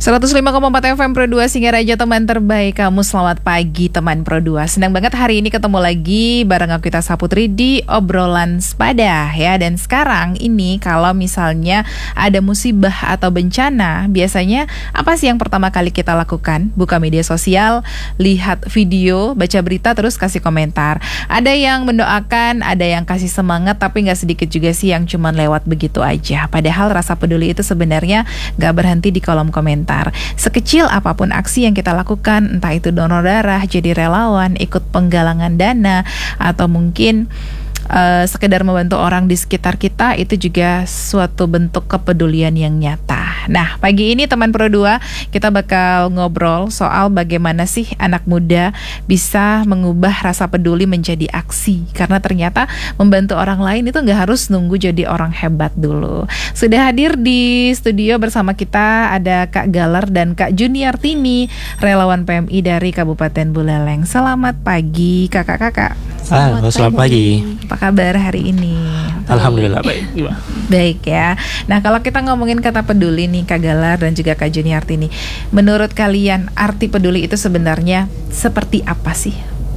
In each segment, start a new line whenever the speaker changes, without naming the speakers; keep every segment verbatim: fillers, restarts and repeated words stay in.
seratus lima koma empat F M Pro dua Singaraja, teman terbaik kamu. Selamat pagi teman Pro dua. Senang banget hari ini ketemu lagi bareng aku Ita Saputri di obrolan sepada ya. Dan sekarang ini kalau misalnya ada musibah atau bencana, biasanya apa sih yang pertama kali kita lakukan? Buka media sosial, lihat video, baca berita, terus kasih komentar. Ada yang mendoakan, ada yang kasih semangat, tapi gak sedikit juga sih yang cuman lewat begitu aja. Padahal rasa peduli itu sebenarnya gak berhenti di kolom komentar. Sekecil apapun aksi yang kita lakukan, entah itu donor darah, jadi relawan, ikut penggalangan dana, atau mungkin uh, sekedar membantu orang di sekitar kita, itu juga suatu bentuk kepedulian yang nyata. Nah, pagi ini teman Pro dua kita bakal ngobrol soal bagaimana sih anak muda bisa mengubah rasa peduli menjadi aksi. Karena ternyata membantu orang lain itu gak harus nunggu jadi orang hebat dulu. Sudah hadir di studio bersama kita ada Kak Galar dan Kak Juniartini, relawan P M I dari Kabupaten Buleleng. Selamat pagi kakak-kakak.
Selamat, selamat pagi.
pagi. Apa kabar hari ini?
Alhamdulillah baik.
Baik ya. Nah, kalau kita ngomongin kata peduli nih Kak Galar dan juga Kak Juniartini, menurut kalian arti peduli itu sebenarnya seperti apa sih?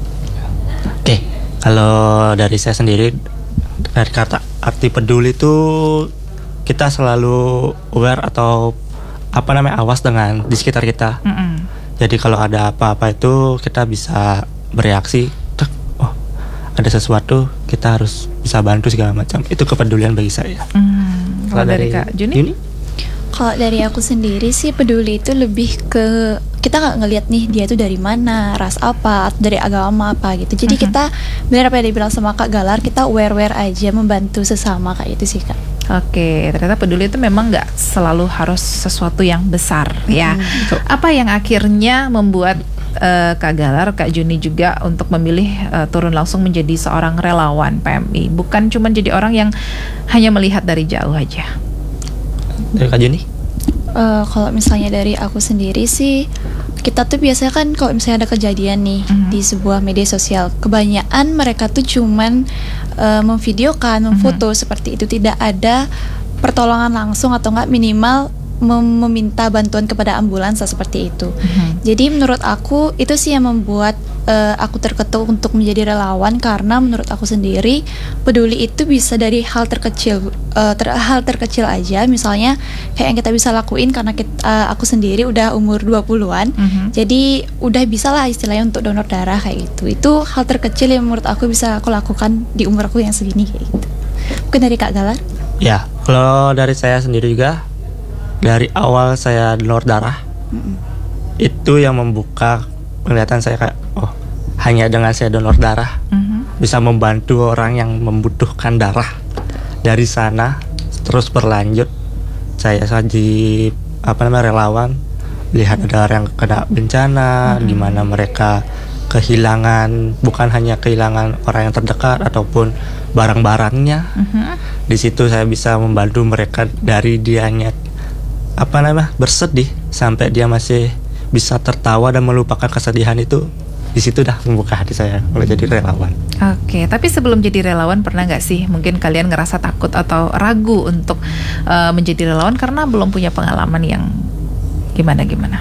Oke, kalau dari saya sendiri, dari kata arti peduli itu kita selalu aware atau apa namanya awas dengan di sekitar kita. Mm-mm. Jadi kalau ada apa-apa itu kita bisa bereaksi. Oh, ada sesuatu, kita harus bisa bantu segala macam. Itu kepedulian bagi saya.
Mm. Kalau dari, dari Kak Juni? Juni?
Kalau dari aku sendiri sih peduli itu lebih ke kita nggak ngelihat nih dia tuh dari mana, ras apa, atau dari agama apa gitu. Jadi uh-huh. kita benar apa yang dibilang sama Kak Galar, kita aware-aware aja membantu sesama kayak itu sih Kak.
Oke, ternyata peduli itu memang nggak selalu harus sesuatu yang besar ya. Hmm. Apa yang akhirnya membuat uh, Kak Galar, Kak Juni juga untuk memilih uh, turun langsung menjadi seorang relawan P M I, bukan cuma jadi orang yang hanya melihat dari jauh aja?
Dari Kak Juni?
Uh, kalau misalnya dari aku sendiri sih, kita tuh biasanya kan kalau misalnya ada kejadian nih mm-hmm. di sebuah media sosial, kebanyakan mereka tuh cuman uh, memvideokan, memfoto mm-hmm. seperti itu, tidak ada pertolongan langsung atau enggak minimal mem- meminta bantuan kepada ambulans seperti itu. Mm-hmm. Jadi menurut aku itu sih yang membuat uh, aku terketuk untuk menjadi relawan, karena menurut aku sendiri peduli itu bisa dari hal terkecil, uh, ter- hal terkecil aja, misalnya kayak yang kita bisa lakuin karena kita, uh, aku sendiri udah umur dua puluhan, mm-hmm. jadi udah bisa lah istilahnya untuk donor darah kayak gitu. Itu hal terkecil yang menurut aku bisa aku lakukan di umur aku yang segini kayak gitu. Mungkin dari Kak Galar?
Ya, kalau dari saya sendiri juga, dari awal saya donor darah, mm-hmm. itu yang membuka penglihatan saya kayak, oh, hanya dengan saya donor darah mm-hmm. bisa membantu orang yang membutuhkan darah. Dari sana terus berlanjut, saya jadi apa namanya relawan, lihat ada orang yang kena bencana, mm-hmm. di mana mereka kehilangan, bukan hanya kehilangan orang yang terdekat ataupun barang-barangnya. Mm-hmm. Di situ saya bisa membantu mereka dari dianya apa namanya bersedih sampai dia masih bisa tertawa dan melupakan kesedihan itu. Di situ dah membuka hati saya mulai jadi relawan.
Oke, tapi sebelum jadi relawan pernah nggak sih mungkin kalian ngerasa takut atau ragu untuk uh, menjadi relawan karena belum punya pengalaman yang gimana-gimana?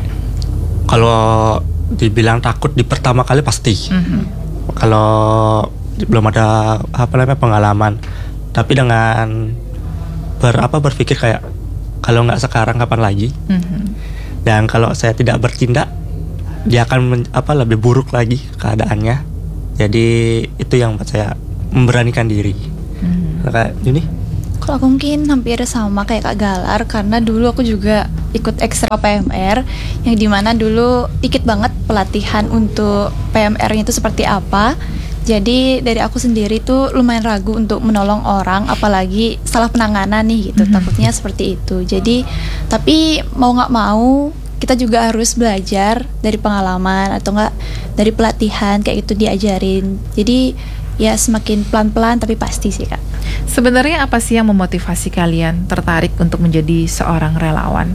Kalau dibilang takut di pertama kali pasti. Mm-hmm. Kalau belum ada apa namanya pengalaman, tapi dengan ber apa berpikir kayak kalau nggak sekarang kapan lagi? Mm-hmm. Dan kalau saya tidak bertindak, dia akan men, apa lebih buruk lagi keadaannya. Jadi itu yang buat saya memberanikan diri. Hmm. Kayak ini?
Kalau aku mungkin hampir sama kayak Kak Galar, karena dulu aku juga ikut ekstra P M R, yang dimana dulu dikit banget pelatihan untuk P M R-nya itu seperti apa. Jadi dari aku sendiri tuh lumayan ragu untuk menolong orang, apalagi salah penanganan nih gitu. Hmm. Takutnya seperti itu. Jadi tapi mau nggak mau kita juga harus belajar dari pengalaman atau enggak dari pelatihan kayak gitu diajarin. Jadi ya semakin pelan-pelan tapi pasti sih Kak.
Sebenarnya apa sih yang memotivasi kalian tertarik untuk menjadi seorang relawan?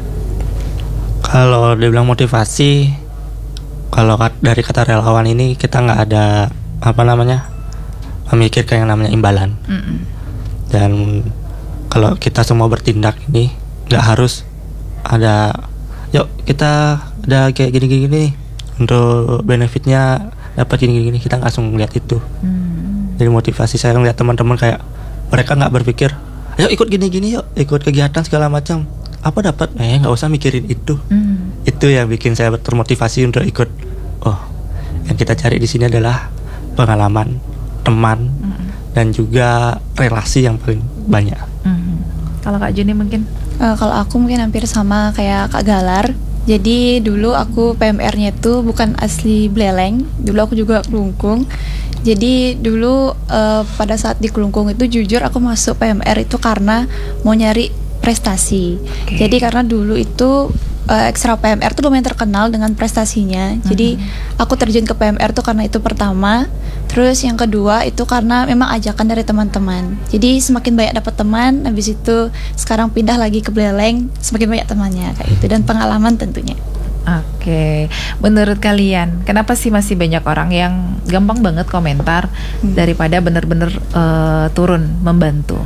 Kalau dibilang motivasi, kalau dari kata relawan ini kita nggak ada apa namanya memikirkan yang namanya imbalan. Mm-mm. Dan kalau kita semua bertindak ini nggak harus ada yuk kita ada kayak gini-gini untuk benefitnya dapat gini-gini, kita langsung ngeliat itu. Hmm. Jadi motivasi saya ngeliat teman-teman kayak mereka nggak berpikir, ayo ikut gini-gini yuk, ikut kegiatan segala macam. Apa dapat? Eh nggak usah mikirin itu. Hmm. Itu yang bikin saya termotivasi untuk ikut. Oh, yang kita cari di sini adalah pengalaman, teman, hmm. dan juga relasi yang paling banyak.
Hmm. Kalau Kak Juni mungkin?
Uh, kalau aku mungkin hampir sama kayak Kak Galar. Jadi dulu aku P M R-nya itu bukan asli Buleleng. Dulu aku juga Kelungkung. Jadi dulu uh, pada saat di Kelungkung itu jujur aku masuk P M R itu karena mau nyari prestasi. Okay. Jadi karena dulu itu uh, ekstra P M R tuh lumayan terkenal dengan prestasinya. Mm-hmm. Jadi aku terjun ke P M R tuh karena itu pertama. Terus yang kedua itu karena memang ajakan dari teman-teman. Jadi semakin banyak dapat teman, habis itu sekarang pindah lagi ke Buleleng, semakin banyak temannya kayak itu, dan pengalaman tentunya.
Oke, menurut kalian kenapa sih masih banyak orang yang gampang banget komentar hmm. daripada benar-benar uh, turun membantu?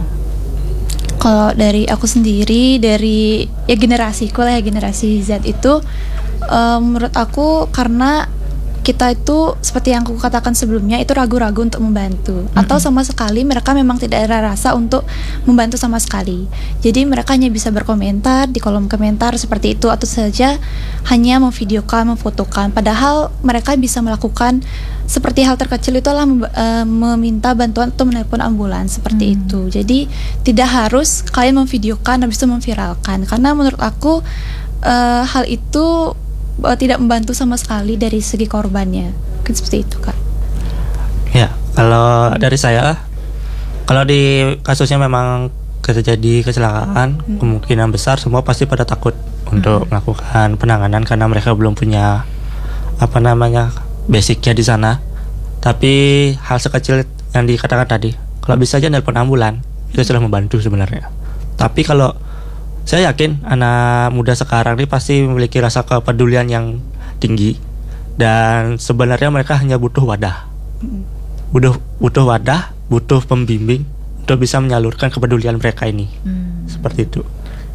Kalau dari aku sendiri, dari ya generasiku lah ya, generasi Z itu uh, menurut aku karena kita itu seperti yang aku katakan sebelumnya itu ragu-ragu untuk membantu, mm-hmm. atau sama sekali mereka memang tidak ada rasa untuk membantu sama sekali. Jadi mereka hanya bisa berkomentar di kolom komentar seperti itu, atau saja hanya memvideokan, memfotokan. Padahal mereka bisa melakukan seperti hal terkecil itu adalah uh, meminta bantuan atau menelpon ambulans seperti mm. itu. Jadi tidak harus kalian memvideokan habis itu memviralkan, karena menurut aku uh, hal itu tidak membantu sama sekali dari segi korbannya. Kan seperti itu, Kak.
Ya, kalau dari saya, kalau di kasusnya memang terjadi kecelakaan, hmm. kemungkinan besar semua pasti pada takut hmm. untuk melakukan penanganan karena mereka belum punya apa namanya basicnya di sana. Tapi hal sekecil yang dikatakan tadi, kalau bisa aja nelpon ambulan, itu sudah membantu sebenarnya. Tapi kalau saya yakin anak muda sekarang ini pasti memiliki rasa kepedulian yang tinggi, dan sebenarnya mereka hanya butuh wadah, butuh butuh wadah, butuh pembimbing untuk bisa menyalurkan kepedulian mereka ini, hmm. seperti itu.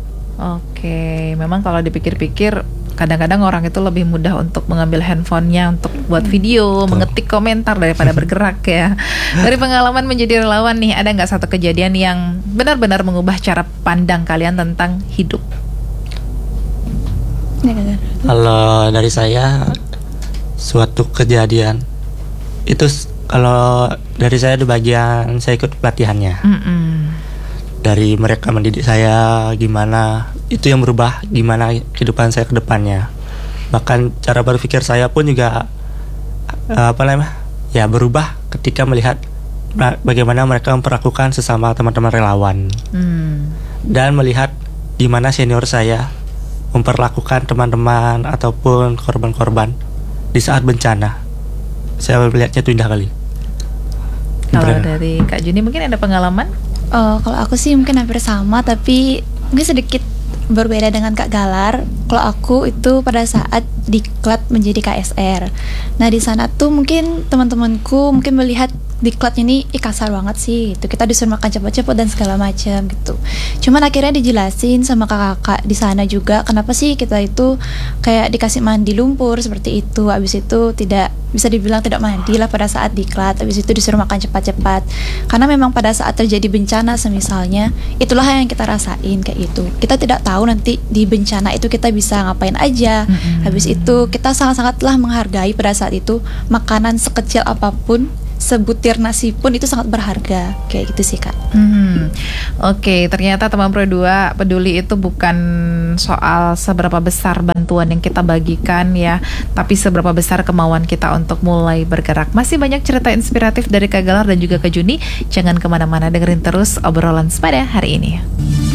Oke, memang kalau dipikir-pikir kadang-kadang orang itu lebih mudah untuk mengambil handphonenya untuk buat video, Tuh. mengetik komentar daripada bergerak ya. Dari pengalaman menjadi relawan nih, ada nggak satu kejadian yang benar-benar mengubah cara pandang kalian tentang hidup?
Kalau dari saya, suatu kejadian itu kalau dari saya di bagian saya ikut pelatihannya. Mm-mm. Dari mereka mendidik saya gimana, itu yang berubah gimana kehidupan saya ke depannya. Bahkan cara berpikir saya pun juga apa namanya ya berubah ketika melihat bagaimana mereka memperlakukan sesama teman-teman relawan, hmm. dan melihat gimana senior saya memperlakukan teman-teman ataupun korban-korban di saat bencana. Saya melihatnya itu indah kali.
Kalau dari Kak Juni mungkin ada pengalaman?
Uh, kalau aku sih mungkin hampir sama, tapi mungkin sedikit berbeda dengan Kak Galar. Kalau aku itu pada saat diklat menjadi K S R. Nah di sana tuh mungkin teman-temanku mungkin melihat diklat ini ih kasar banget sih, itu kita disuruh makan cepet-cepet dan segala macam gitu. Cuman akhirnya dijelasin sama kakak-kakak di sana juga kenapa sih kita itu kayak dikasih mandi lumpur seperti itu. Abis itu tidak bisa dibilang tidak mandi lah pada saat diklat. Abis itu disuruh makan cepat-cepat. Karena memang pada saat terjadi bencana semisalnya, itulah yang kita rasain kayak itu. Kita tidak tahu nanti di bencana itu kita bisa ngapain aja. Mm-hmm. Habis itu kita sangat-sangatlah menghargai pada saat itu makanan sekecil apapun, sebutir nasi pun itu sangat berharga. Kayak gitu sih Kak.
hmm. Oke, okay, ternyata teman Pro dua peduli itu bukan soal seberapa besar bantuan yang kita bagikan ya, tapi seberapa besar kemauan kita untuk mulai bergerak. Masih banyak cerita inspiratif dari Kak Galar dan juga Kak Juni. Jangan kemana-mana, dengerin terus obrolan Sepada hari ini.